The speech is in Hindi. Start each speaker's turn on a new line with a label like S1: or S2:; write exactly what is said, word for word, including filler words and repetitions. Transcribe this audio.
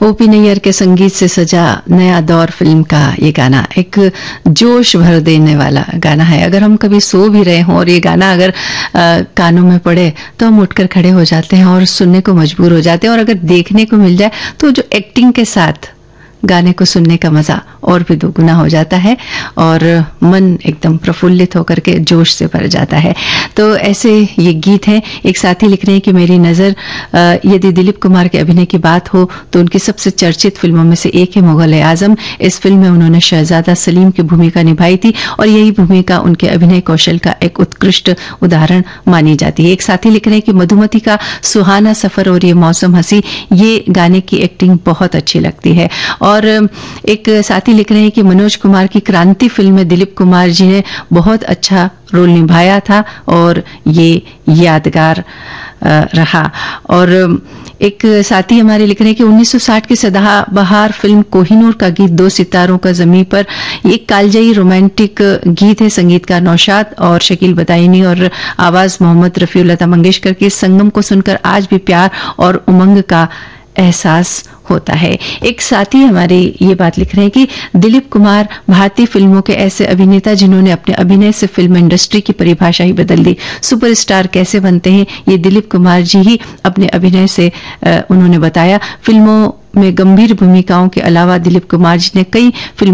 S1: ओपी नैयर के संगीत से सजा नया दौर फिल्म का ये गाना एक जोश भर देने वाला गाना है। अगर हम कभी सो भी रहे हों और ये गाना अगर आ, कानों में पड़े तो हम उठकर खड़े हो जाते हैं और सुनने को मजबूर हो जाते हैं। और अगर देखने को मिल जाए तो जो एक्टिंग के साथ गाने को सुनने का मजा और भी दोगुना हो जाता है और मन एकदम प्रफुल्लित होकर के जोश से भर जाता है। तो ऐसे ये गीत हैं। एक साथी लिख रहे हैं कि मेरी नज़र यदि दिलीप कुमार के अभिनय की बात हो तो उनकी सबसे चर्चित फिल्मों में से एक है मुगल ए आजम। इस फिल्म में उन्होंने शहजादा सलीम की भूमिका निभाई थी और यही भूमिका उनके अभिनय कौशल का एक उत्कृष्ट उदाहरण मानी जाती है। एक साथी लिख रहे हैं कि मधुमती का सुहाना सफर और ये मौसम हंसी, ये गाने की एक्टिंग बहुत अच्छी लगती है। और एक साथी लिख रहे हैं कि मनोज कुमार की क्रांति फिल्म में दिलीप कुमार जी ने बहुत अच्छा रोल निभाया था और ये यादगार रहा। और एक साथी हमारे लिख रहे हैं कि उन्नीस सौ साठ की सदाबहार फिल्म कोहिनूर का गीत दो सितारों का ज़मीं पर, ये कालजयी रोमांटिक गीत है। संगीतकार नौशाद और शकील बदायूनी और आवाज मोहम्मद रफी और लता मंगेशकर के संगम को सुनकर आज भी प्यार और उमंग का एहसास होता है। एक साथी हमारे ये बात लिख रहे हैं कि दिलीप कुमार भारतीय फिल्मों के ऐसे अभिनेता जिन्होंने अपने अभिनय से फिल्म इंडस्ट्री की परिभाषा ही बदल दी। सुपरस्टार कैसे बनते हैं ये दिलीप कुमार जी ही अपने अभिनय से उन्होंने बताया। फिल्मों में गंभीर भूमिकाओं के अलावा दिलीप कुमार जी ने कई फिल्मों